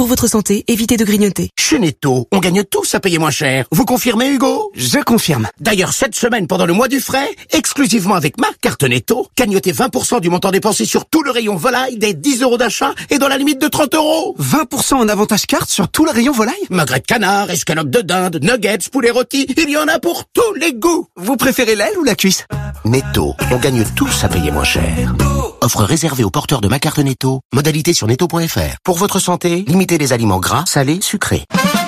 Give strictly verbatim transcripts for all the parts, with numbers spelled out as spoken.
Pour votre santé, évitez de grignoter. Chez Netto, on gagne tous à payer moins cher. Vous confirmez, Hugo? Je confirme. D'ailleurs, cette semaine, pendant le mois du frais, exclusivement avec ma carte Netto, gagnotez vingt pour cent du montant dépensé sur tout le rayon volaille des dix euros d'achat et dans la limite de trente euros. vingt pour cent en avantage carte sur tout le rayon volaille? Magret de canard, escalope de dinde, nuggets, poulet rôti, il y en a pour tous les goûts. Vous préférez l'aile ou la cuisse? Netto, on gagne tous à payer moins cher. Offre réservée aux porteurs de ma carte Netto. Modalité sur netto point f r. Pour votre santé, limitez les aliments gras, salés, sucrés.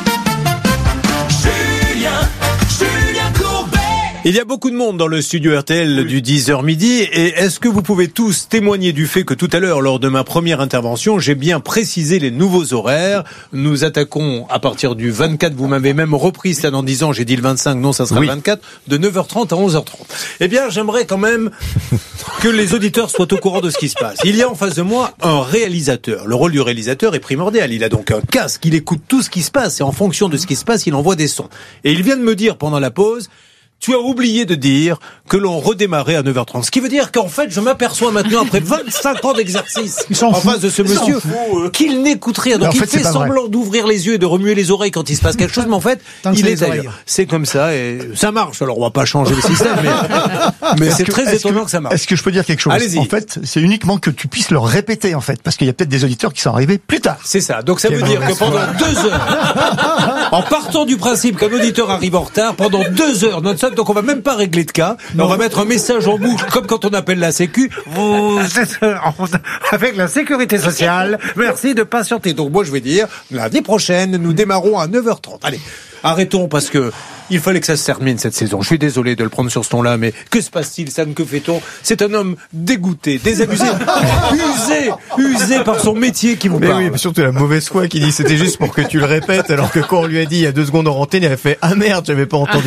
Il y a beaucoup de monde dans le studio R T L oui. du dix heures midi et est-ce que vous pouvez tous témoigner du fait que tout à l'heure, lors de ma première intervention, j'ai bien précisé les nouveaux horaires. Nous attaquons à partir du vingt-quatre, vous m'avez même repris ça en disant, j'ai dit le vingt-cinq, non ça sera oui. le vingt-quatre, de neuf heures trente à onze heures trente. Eh bien, j'aimerais quand même que les auditeurs soient au courant de ce qui se passe. Il y a en face de moi un réalisateur. Le rôle du réalisateur est primordial. Il a donc un casque, il écoute tout ce qui se passe et en fonction de ce qui se passe, il envoie des sons. Et il vient de me dire pendant la pause, tu as oublié de dire que l'on redémarrait à neuf heures trente. Ce qui veut dire qu'en fait, je m'aperçois maintenant, après vingt-cinq ans d'exercice en face de ce monsieur, euh. qu'il n'écoute rien. Donc, il fait, fait semblant vrai. d'ouvrir les yeux et de remuer les oreilles quand il se passe quelque chose, mais en fait, il est ailleurs. C'est comme ça et ça marche. Alors, on va pas changer le système, mais, mais c'est que, très étonnant que, que ça marche. Est-ce que je peux dire quelque chose? Allez-y. En fait, c'est uniquement que tu puisses le répéter, en fait, parce qu'il y a peut-être des auditeurs qui sont arrivés plus tard. C'est ça. Donc, ça veut dire que pendant deux heures, en partant du principe qu'un auditeur arrive en retard, pendant deux heures non-stop, donc on va même pas régler de cas, on va mettre un message en bouche comme quand on appelle la sécu, vous êtes avec la sécurité sociale, merci de patienter. Donc moi je vais dire, l'année prochaine nous démarrons à neuf heures trente. Allez, arrêtons parce que il fallait que ça se termine cette saison. Je suis désolé de le prendre sur ce ton-là, mais que se passe-t-il, Sam? Que fait-on? C'est un homme dégoûté, désabusé, usé, usé par son métier qui vous mais parle. Oui, mais surtout la mauvaise foi qui dit c'était juste pour que tu le répètes, alors que quand on lui a dit il y a deux secondes en antenne, il a fait ah merde, j'avais pas entendu.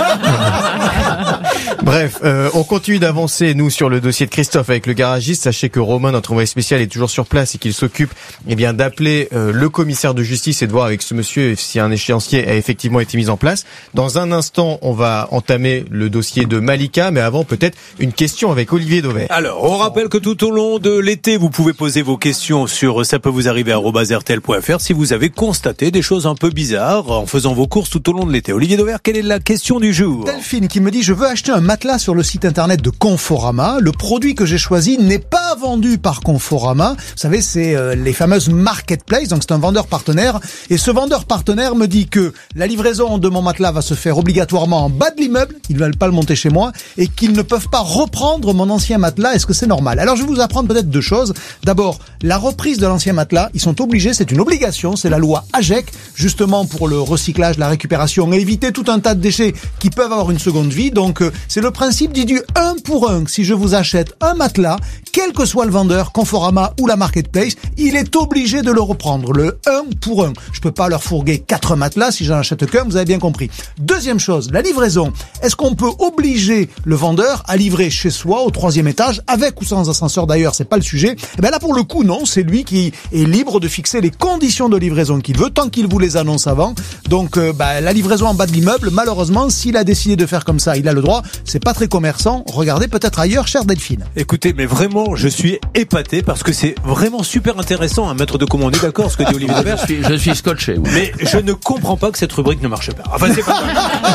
Bref, euh, on continue d'avancer, nous, sur le dossier de Christophe avec le garagiste. Sachez que Romain, notre envoyé spécial, est toujours sur place et qu'il s'occupe eh bien d'appeler euh, le commissaire de justice et de voir avec ce monsieur si un échéancier a effectivement été mis en place. Dans un instant, on va entamer le dossier de Malika, mais avant, peut-être une question avec Olivier Dauvert. Alors, on rappelle que tout au long de l'été, vous pouvez poser vos questions sur ça peut vous arriver arobase r t l point f r si vous avez constaté des choses un peu bizarres en faisant vos courses tout au long de l'été. Olivier Dauvert, quelle est la question du jour? Delphine qui me dit, je veux acheter un matelas sur le site internet de Conforama. Le produit que j'ai choisi n'est pas vendu par Conforama. Vous savez, c'est euh, les fameuses marketplaces, donc c'est un vendeur partenaire. Et ce vendeur partenaire me dit que la livraison de mon matelas va se faire obligatoirement en bas de l'immeuble, ils ne veulent pas le monter chez moi, et qu'ils ne peuvent pas reprendre mon ancien matelas. Est-ce que c'est normal? Alors je vais vous apprendre peut-être deux choses. D'abord, la reprise de l'ancien matelas, ils sont obligés, c'est une obligation, c'est la loi A G E C, justement pour le recyclage, la récupération, et éviter tout un tas de déchets qui peuvent avoir une seconde vie. Donc euh, c'est le principe dit du un pour un. Si je vous achète un matelas, quel que soit le vendeur, Conforama ou la marketplace, il est obligé de le reprendre, le un pour un. Je peux pas leur fourguer quatre matelas si j'en achète qu'un, vous avez bien compris. Deuxième chose, la livraison. Est-ce qu'on peut obliger le vendeur à livrer chez soi au troisième étage, avec ou sans ascenseur d'ailleurs, c'est pas le sujet. Et ben là pour le coup non, c'est lui qui est libre de fixer les conditions de livraison qu'il veut, tant qu'il vous les annonce avant. Donc euh, bah, la livraison en bas de l'immeuble, malheureusement, s'il a décidé de faire comme ça, il a le droit. C'est pas très commerçant. Regardez peut-être ailleurs, chère Delphine. Écoutez, mais vraiment, je suis épaté parce que c'est vraiment super intéressant, un maître de comment on est d'accord, ce que dit Olivier Dauvert. Je suis, je suis scotché. Oui. Mais je ne comprends pas que cette rubrique ne marche pas. Enfin, c'est pas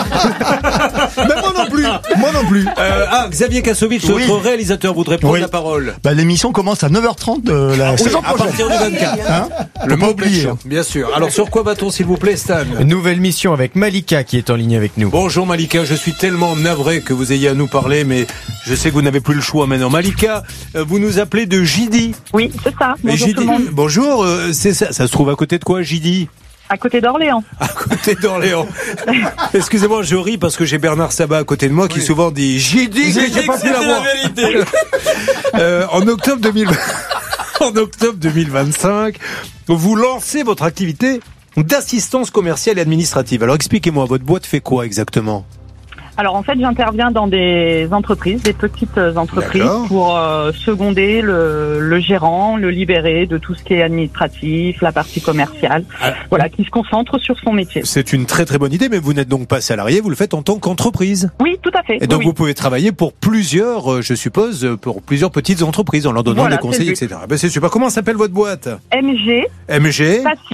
Mais moi non plus. Moi non plus. Euh, ah, Xavier Kassovitch, oui. Notre réalisateur, voudrait prendre oui. la parole. Bah, l'émission commence à neuf heures trente de la oui, saison à prochaine. partir du vingt-quatre. Hein le mot oublié. Bien sûr. Alors, sur quoi va-t-on, s'il vous plaît, Stan? Nouvelle mission avec Malika qui est en ligne avec nous. Bonjour Malika, je suis tellement navré que vous ayez à nous parler, mais je sais que vous n'avez plus le choix maintenant. Malika, vous nous appelez de Jidi. Oui, c'est ça. Bonjour Jidi, tout le monde. Bonjour, euh, c'est ça. Ça se trouve à côté de quoi, Jidi? À côté d'Orléans. À côté d'Orléans. Excusez-moi, je ris parce que j'ai Bernard Sabat à côté de moi qui oui. souvent dit Jidi, que j'ai pas pu la voir. euh, en octobre deux mille vingt... en octobre deux mille vingt-cinq, vous lancez votre activité d'assistance commerciale et administrative. Alors expliquez-moi, votre boîte fait quoi exactement? Alors en fait, j'interviens dans des entreprises, des petites entreprises, D'accord. pour euh, seconder le, le gérant, le libérer de tout ce qui est administratif, la partie commerciale, ah. voilà, qui se concentre sur son métier. C'est une très très bonne idée, mais vous n'êtes donc pas salarié, vous le faites en tant qu'entreprise. Oui, tout à fait. Et donc oui. vous pouvez travailler pour plusieurs, je suppose, pour plusieurs petites entreprises en leur donnant voilà, des conseils, et cetera. Ben c'est super. Comment s'appelle votre boîte? M G. M G.